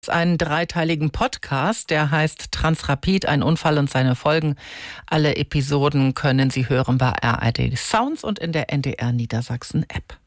Einen dreiteiligen Podcast, der heißt Transrapid, ein Unfall und seine Folgen. Alle Episoden können Sie hören bei ARD Sounds und in der NDR Niedersachsen App.